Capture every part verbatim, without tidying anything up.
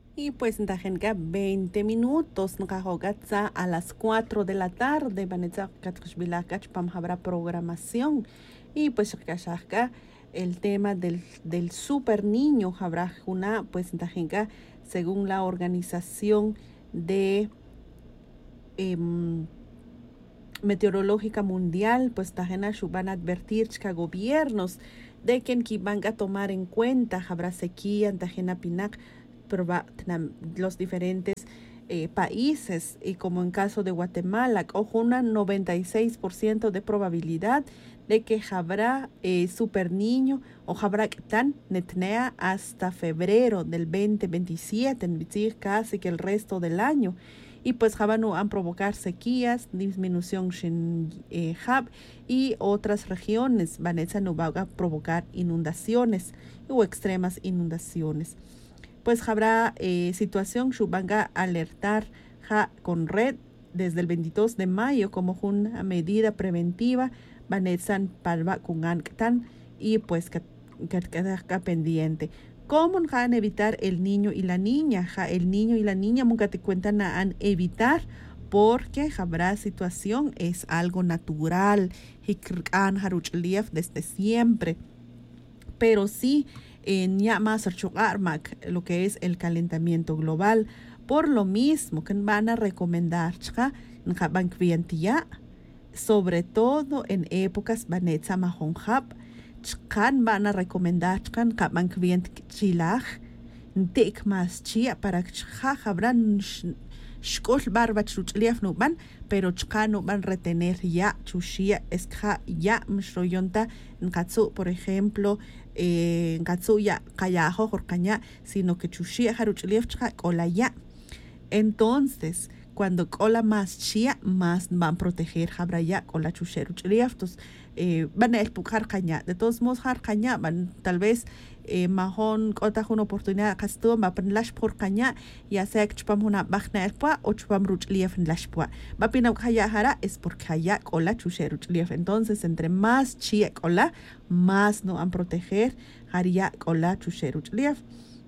Y pues ntajenka veinte minutos nkajogatza a las cuatro de la tarde vanetza katxbilakach pam habrá programación. Y pues kashaka el tema del, del super niño habrá una pues ntajenka según la organización de eh, meteorológica mundial, pues tajena van a advertir que gobiernos de que van a tomar en cuenta habrá sequía tajena pinac los diferentes eh, países y como en caso de Guatemala, ojo, una noventa y seis por ciento de probabilidad de que habrá eh, super niño o habrá tan netnea hasta febrero del veinte veintisiete, en casi que el resto del año. Y pues Habano han provocar sequías, disminución en eh, Hab y otras regiones. Vanessa no va a provocar inundaciones o extremas inundaciones. Pues habrá eh, situación que van a alertar ja, con red desde el veintidós de mayo como una medida preventiva. Vanessa palva con tan y pues que queda pendiente. ¿Cómo van a evitar el niño y la niña? Ja, el niño y la niña nunca te cuentan a evitar porque habrá situación, es algo natural, desde siempre. Pero sí, en ya más lo que es el calentamiento global. Por lo mismo, que van a recomendar, sobre todo en épocas banetza mahonjab, Chkan van a recomendar chkan kaban kvient chilaj ntik mas chia para chja habrán shkol barba chuchliaf no van pero chkan no van retener ya chushia esja ya mshroyonta nkatsu por ejemplo eh, nkatsu ya kayajo jorkaña sino que chushia haruchliaf chka kola ya. Entonces cuando cola más chía, más van a proteger habraya con la chucheru chiliaftos. Eh, van a empujar caña. De todos modos, har caña, van tal vez eh, mahon otra una oportunidad casto, va a lash por caña, ya sea que chupam una bagna elpua o chupam ruch lief en lashpua. Va pina kaya hara es porque haya cola chucheru chiliaf. Entonces, entre más chía cola, más no van a proteger haria cola chucheru chiliaf.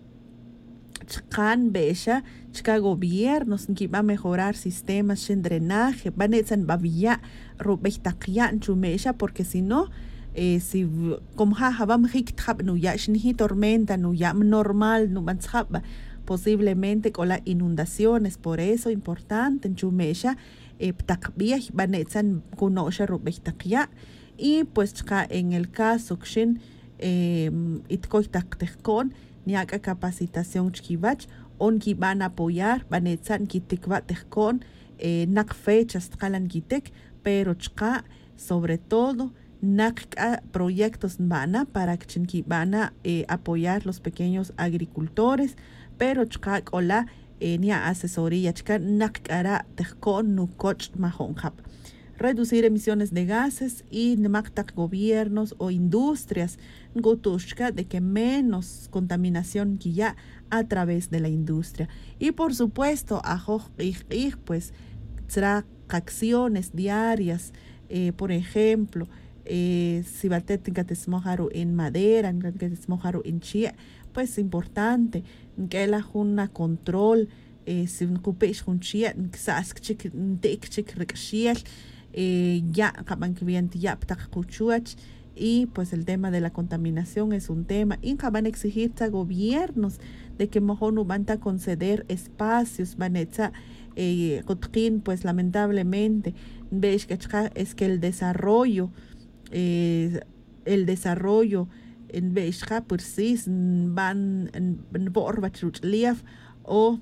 Chkan besha, chka gobiernos que va a mejorar sistemas de drenaje, van a echar babilla, robestakia en chumesha, porque si no, eh, si como ha vamos a no ya shni tormenta, no ya normal, no van a posiblemente con las inundaciones, por eso importante en chumesha, eh, takbia van a echar conosha robestakia, y pues chka en el caso que eh, itkoy taktekon niaga capacitación chkivach on ki van a apoyar van a echar kitikva tejkon eh, nak fechas tkalan kitek pero chka sobre todo nak proyectos vana para que van a eh, apoyar los pequeños agricultores pero chka ola eh, nia asesoría chka nak ara tejkon nukoch mahonjap reducir emisiones de gases y nemaktak gobiernos o industrias gotushka de que menos contaminación que ya a través de la industria. Y por supuesto, ajoj ich pues será acciones diarias, eh, por ejemplo, eh, si batet en madera, en chía, pues importante que la una control, eh, si un cupesh un chía, sask chik, tek chik rekshiel, Eh, ya ya y pues el tema de la contaminación es un tema y van a exigir a gobiernos de que mejor no van a conceder espacios van a eh, pues lamentablemente ves que es que el desarrollo eh, el desarrollo en ves que persis van en o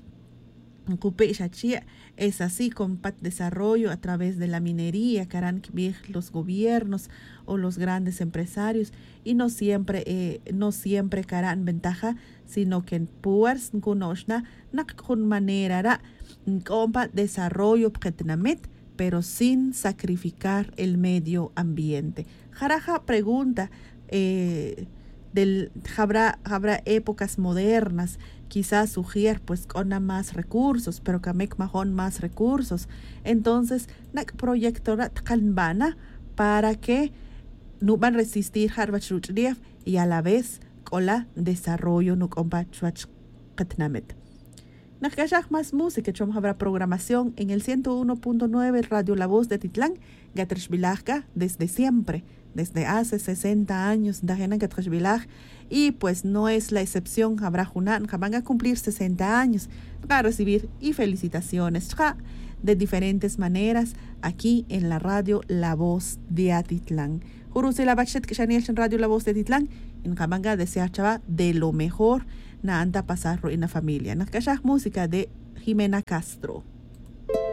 es así con desarrollo a través de la minería que harán los gobiernos o los grandes empresarios y no siempre eh, no siempre harán ventaja sino que en puers kunoshna nakun manera compa desarrollo pero sin sacrificar el medio ambiente. Jaraja pregunta eh, del habrá habrá épocas modernas quizás sugier pues con más recursos pero que mahon más recursos entonces nak proyectora tkalbana para que no van a resistir y a la vez con la desarrollo no compa katnamet Nakashak más música, chom habrá programación en el ciento uno punto nueve Radio La Voz de Titlán, Gatrishbilajka, desde siempre, desde hace sesenta años, Dajena Gatrishbilaj, y pues no es la excepción, habrá Junan, que van a cumplir sesenta años, para recibir y felicitaciones de diferentes maneras aquí en la radio La Voz de Atitlán. Jurusi la bachet que en Radio La Voz de Titlán, en Kamanga desear chava de lo mejor na anda pasarlo en la familia. Nakashak música de Jimena Castro.